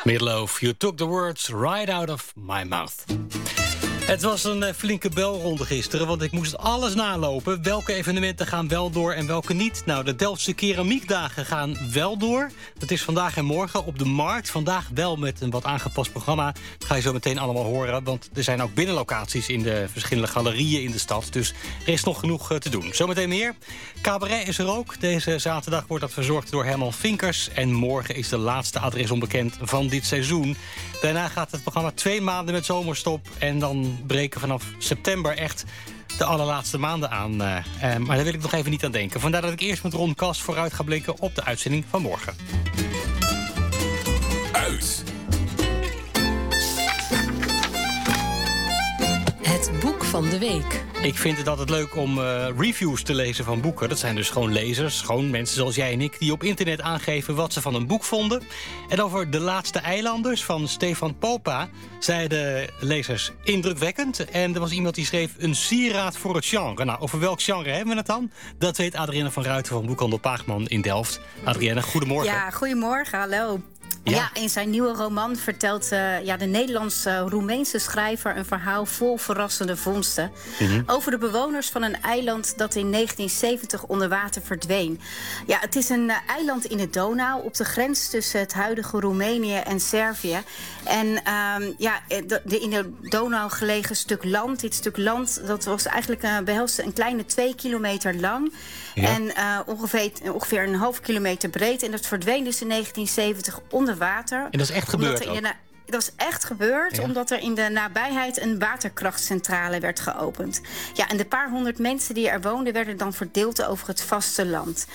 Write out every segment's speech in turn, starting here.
Meatloaf, you took the words right out of my mouth. Het was een flinke belronde gisteren, want ik moest alles nalopen. Welke evenementen gaan wel door en welke niet? Nou, de Delftse Keramiekdagen gaan wel door. Dat is vandaag en morgen op de Markt. Vandaag wel met een wat aangepast programma. Dat ga je zo meteen allemaal horen, want er zijn ook binnenlocaties in de verschillende galerieën in de stad. Dus er is nog genoeg te doen. Zometeen meer. Cabaret is er ook. Deze zaterdag wordt dat verzorgd door Herman Vinkers. En morgen is de laatste adres onbekend van dit seizoen. Daarna gaat het programma 2 maanden met zomerstop. En dan breken vanaf september echt de allerlaatste maanden aan. Maar daar wil ik nog even niet aan denken. Vandaar dat ik eerst met Ron Kast vooruit ga blikken op de uitzending van morgen. Uit. Het boek van de week. Ik vind het altijd leuk om reviews te lezen van boeken. Dat zijn dus gewoon lezers, gewoon mensen zoals jij en ik, die op internet aangeven wat ze van een boek vonden. En over De Laatste Eilanders van Stefan Popa zeiden lezers indrukwekkend. En er was iemand die schreef een sieraad voor het genre. Nou, over welk genre hebben we het dan? Dat weet Adrienne van Ruiten van Boekhandel Paagman in Delft. Adrienne, goedemorgen. Ja, goedemorgen, hallo. Ja, in zijn nieuwe roman vertelt de Nederlands-Roemeense schrijver een verhaal vol verrassende vondsten. Over de bewoners van een eiland dat in 1970 onder water verdween. Ja, het is een eiland in de Donau op de grens tussen het huidige Roemenië en Servië. En de in de Donau gelegen stuk land, dit stuk land, dat was eigenlijk behelste een kleine 2 kilometer lang. Ja. En ongeveer een half kilometer breed. En dat verdween dus in 1970 onder water. En dat is echt gebeurd ook? Dat is echt gebeurd, omdat er in de nabijheid een waterkrachtcentrale werd geopend. Ja, en de paar honderd mensen die er woonden werden dan verdeeld over het vasteland.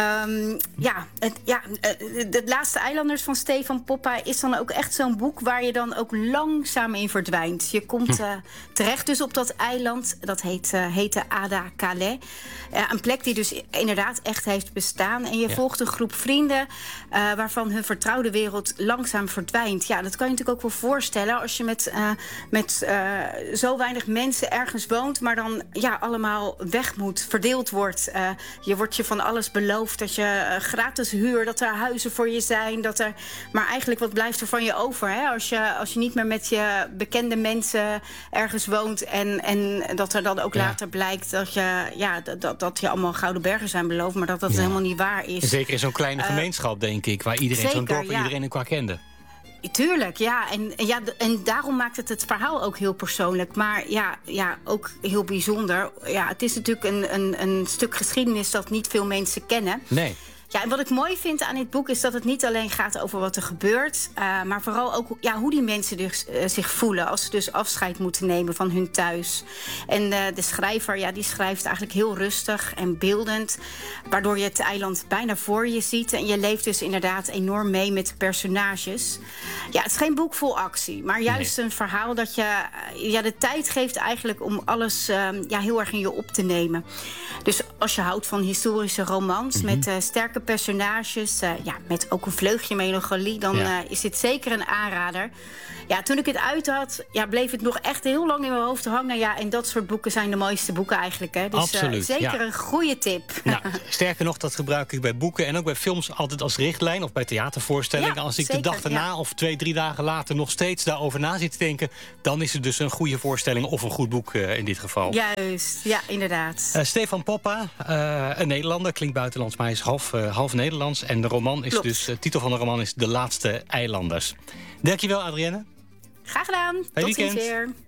De Laatste Eilanders van Stefan Popa is dan ook echt zo'n boek waar je dan ook langzaam in verdwijnt. Je komt terecht dus op dat eiland, dat heette Ada Calais. Een plek die dus inderdaad echt heeft bestaan. En je volgt een groep vrienden waarvan hun vertrouwde wereld langzaam verdwijnt. Ja, dat kan je natuurlijk ook wel voorstellen als je met zo weinig mensen ergens woont, maar dan allemaal weg moet, verdeeld wordt. Je wordt je van alles beloofd, dat je gratis huur, dat er huizen voor je zijn, maar eigenlijk wat blijft er van je over, hè? Als je niet meer met je bekende mensen ergens woont en dat er dan ook later blijkt dat je allemaal gouden bergen zijn beloofd, maar dat helemaal niet waar is. En zeker in zo'n kleine gemeenschap, denk ik, waar iedereen zo'n dorp iedereen elkaar kende. Tuurlijk, ja. En daarom maakt het verhaal ook heel persoonlijk. Maar ook heel bijzonder. Ja, het is natuurlijk een stuk geschiedenis dat niet veel mensen kennen. Nee. Ja, en wat ik mooi vind aan dit boek is dat het niet alleen gaat over wat er gebeurt, maar vooral ook hoe die mensen dus, zich voelen als ze dus afscheid moeten nemen van hun thuis. En de schrijver, die schrijft eigenlijk heel rustig en beeldend, waardoor je het eiland bijna voor je ziet. En je leeft dus inderdaad enorm mee met de personages. Ja, het is geen boek vol actie, maar juist een verhaal dat je de tijd geeft eigenlijk om alles heel erg in je op te nemen. Dus als je houdt van historische romans met sterke personages, met ook een vleugje melancholie, dan is dit zeker een aanrader. Ja, toen ik het uit had, bleef het nog echt heel lang in mijn hoofd hangen. Ja, en dat soort boeken zijn de mooiste boeken eigenlijk. Hè. Dus absoluut, zeker een goede tip. Nou, sterker nog, dat gebruik ik bij boeken en ook bij films altijd als richtlijn of bij theatervoorstellingen. Ja, als ik de dag daarna of 2-3 dagen later nog steeds daarover na zit te denken, dan is het dus een goede voorstelling of een goed boek in dit geval. Juist, ja, inderdaad. Stefan Popa, een Nederlander, klinkt buitenlands, maar hij is half Nederlands. En de roman is de titel van de roman is De Laatste Eilanders. Dankjewel, Adrienne. Graag gedaan. Tot ziens weer.